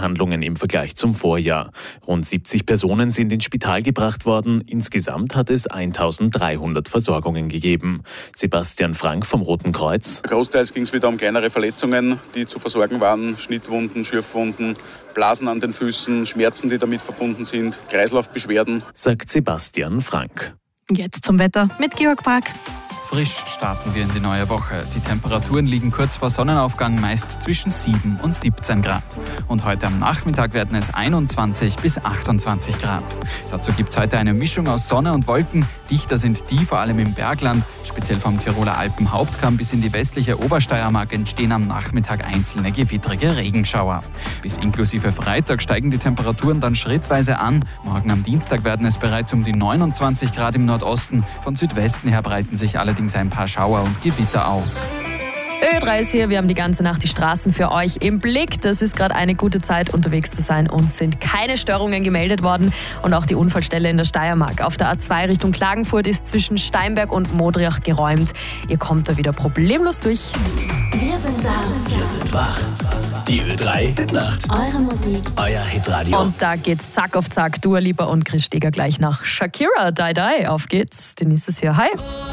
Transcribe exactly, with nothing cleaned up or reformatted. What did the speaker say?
Behandlungen im Vergleich zum Vorjahr. Rund siebzig Personen sind ins Spital gebracht worden. Insgesamt hat es eintausenddreihundert Versorgungen gegeben. Sebastian Frank vom Roten Kreuz. Großteils ging es wieder um kleinere Verletzungen, die zu versorgen waren. Schnittwunden, Schürfwunden, Blasen an den Füßen, Schmerzen, die damit verbunden sind, Kreislaufbeschwerden, sagt Sebastian Frank. Jetzt zum Wetter mit Georg Park. Frisch starten wir in die neue Woche. Die Temperaturen liegen kurz vor Sonnenaufgang meist zwischen sieben und siebzehn Grad. Und heute am Nachmittag werden es einundzwanzig bis achtundzwanzig Grad. Dazu gibt es heute eine Mischung aus Sonne und Wolken. Dichter sind die vor allem im Bergland. Speziell vom Tiroler Alpenhauptkamm bis in die westliche Obersteiermark entstehen am Nachmittag einzelne gewittrige Regenschauer. Bis inklusive Freitag steigen die Temperaturen dann schrittweise an. Morgen am Dienstag werden es bereits um die neunundzwanzig Grad im Nordosten. Von Südwesten her breiten sich allerdings ein paar Schauer und Gewitter aus. Ö drei ist hier, wir haben die ganze Nacht die Straßen für euch im Blick. Das ist gerade eine gute Zeit, unterwegs zu sein. Uns sind keine Störungen gemeldet worden. Und auch die Unfallstelle in der Steiermark auf der A zwei Richtung Klagenfurt ist zwischen Steinberg und Modriach geräumt. Ihr kommt da wieder problemlos durch. Wir sind da. Wir sind wach. Die Ö drei Hitnacht. Eure Musik. Euer Hitradio. Und da geht's zack auf zack. Dua Lipa und Chris Steger gleich nach Shakira. Die Die. Auf geht's. Denise ist hier. Hi.